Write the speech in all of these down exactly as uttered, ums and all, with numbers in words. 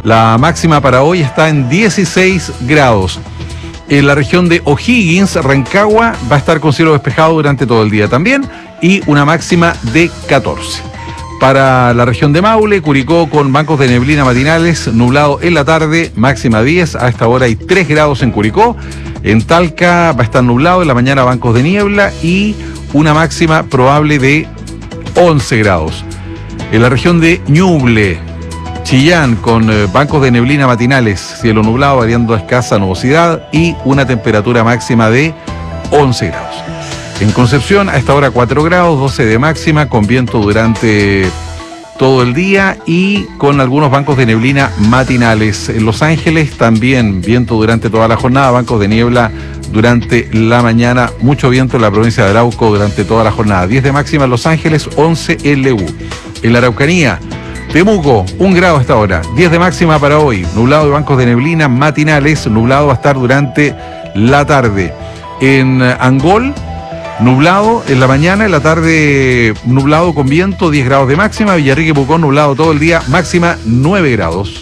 La máxima para hoy está en dieciséis grados. En la región de O'Higgins, Rancagua, va a estar con cielo despejado durante todo el día también y una máxima de catorce. Para la región de Maule, Curicó con bancos de neblina matinales, nublado en la tarde, máxima diez. A esta hora hay tres grados en Curicó. En Talca va a estar nublado, en la mañana bancos de niebla y una máxima probable de once grados. En la región de Ñuble, Chillán con eh, bancos de neblina matinales, cielo nublado, variando a escasa nubosidad y una temperatura máxima de once grados. En Concepción, a esta hora cuatro grados, doce de máxima, con viento durante todo el día y con algunos bancos de neblina matinales. En Los Ángeles también viento durante toda la jornada, bancos de niebla durante la mañana, mucho viento en la provincia de Arauco durante toda la jornada. diez de máxima en Los Ángeles, once en Lebu. En la Araucanía, Temuco, un grado a esta hora, diez de máxima para hoy, nublado de bancos de neblina matinales, nublado va a estar durante la tarde. En Angol, nublado en la mañana, en la tarde nublado con viento, diez grados de máxima. Villarrica y Pucón, nublado todo el día, máxima nueve grados.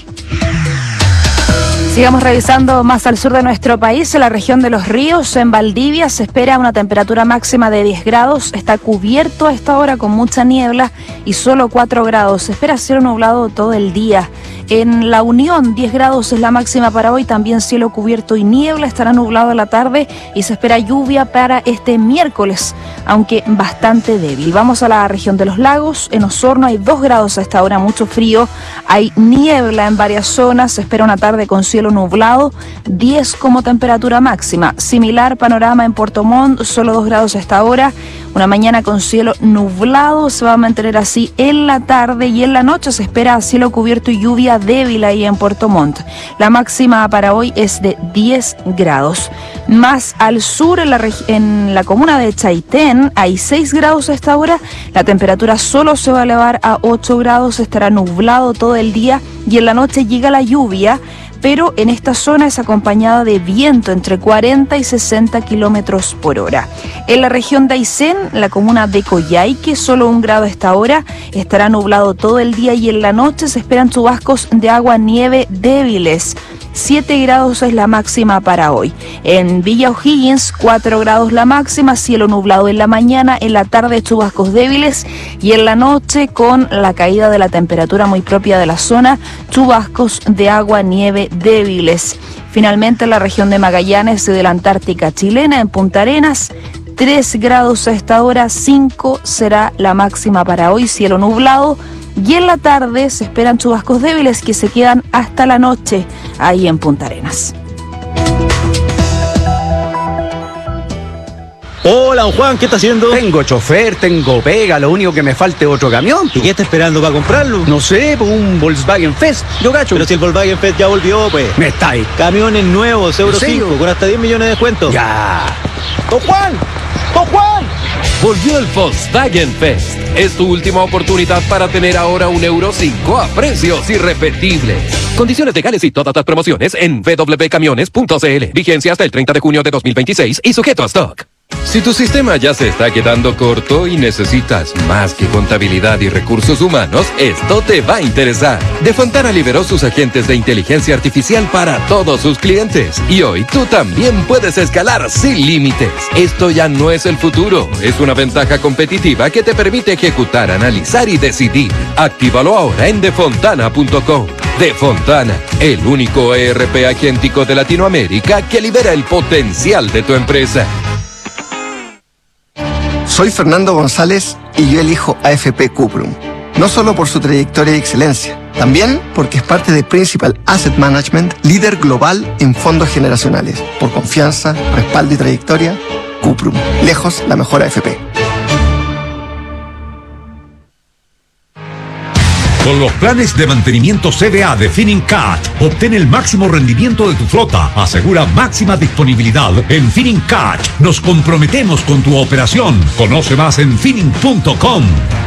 Sigamos revisando más al sur de nuestro país, en la región de Los Ríos, en Valdivia, se espera una temperatura máxima de diez grados, está cubierto a esta hora con mucha niebla y solo cuatro grados, se espera cielo nublado todo el día. En La Unión, diez grados es la máxima para hoy, también cielo cubierto y niebla, estará nublado en la tarde y se espera lluvia para este miércoles, aunque bastante débil. Vamos a la región de Los Lagos, en Osorno hay dos grados a esta hora, mucho frío, hay niebla en varias zonas, se espera una tarde con cielo nublado, diez como temperatura máxima. Similar panorama en Puerto Montt, solo dos grados a esta hora, una mañana con cielo nublado, se va a mantener así en la tarde y en la noche se espera cielo cubierto y lluvia débil ahí en Puerto Montt. La máxima para hoy es de diez grados. Más al sur, en la, en la comuna de Chaitén, hay seis grados a esta hora, la temperatura solo se va a elevar a ocho grados, estará nublado todo el día y en la noche llega la lluvia, pero en esta zona es acompañada de viento entre cuarenta y sesenta kilómetros por hora. En la región de Aysén, la comuna de Coyhaique, solo un grado a esta hora, estará nublado todo el día y en la noche se esperan chubascos de agua nieve débiles. siete grados es la máxima para hoy. En Villa O'Higgins, cuatro grados la máxima, cielo nublado en la mañana, en la tarde chubascos débiles y en la noche con la caída de la temperatura muy propia de la zona, chubascos de agua nieve débiles. Finalmente en la región de Magallanes y de la Antártica chilena, en Punta Arenas, tres grados a esta hora, cinco será la máxima para hoy, cielo nublado. Y en la tarde se esperan chubascos débiles que se quedan hasta la noche ahí en Punta Arenas. Hola, don Juan, ¿qué está haciendo? Tengo chofer, tengo pega, lo único que me falta es otro camión. ¿Y qué está esperando para comprarlo? No sé, pues un Volkswagen Fest, yo cacho. Pero si el Volkswagen Fest ya volvió, pues. Me está ahí. Camiones nuevos, Euro cinco, con hasta diez millones de descuento. Ya. ¡Don Juan! ¡Don Juan! Volvió el Volkswagen Fest. Es tu última oportunidad para tener ahora un Euro cinco a precios irrepetibles. Condiciones legales y todas las promociones en w w w punto camiones punto c l. Vigencia hasta el treinta de junio de dos mil veintiséis y sujeto a stock. Si tu sistema ya se está quedando corto y necesitas más que contabilidad y recursos humanos, esto te va a interesar. De Fontana liberó sus agentes de inteligencia artificial para todos sus clientes. Y hoy tú también puedes escalar sin límites. Esto ya no es el futuro, es una ventaja competitiva que te permite ejecutar, analizar y decidir. Actívalo ahora en defontana punto com. De Fontana, el único E R P agéntico de Latinoamérica que libera el potencial de tu empresa. Soy Fernando González y yo elijo A F P Cuprum. No solo por su trayectoria y excelencia, también porque es parte de Principal Asset Management, líder global en fondos generacionales. Por confianza, respaldo y trayectoria, Cuprum. Lejos la mejor A F P. Con los planes de mantenimiento C V A de Finincat, obtén el máximo rendimiento de tu flota. Asegura máxima disponibilidad en Finincat. Nos comprometemos con tu operación. Conoce más en finin punto com.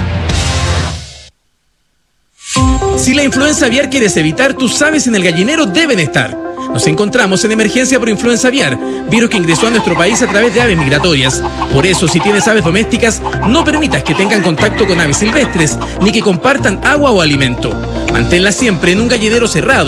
Si la influenza aviar quieres evitar, tus aves en el gallinero deben estar. Nos encontramos en emergencia por influenza aviar, virus que ingresó a nuestro país a través de aves migratorias. Por eso, si tienes aves domésticas, no permitas que tengan contacto con aves silvestres, ni que compartan agua o alimento. Manténlas siempre en un gallinero cerrado.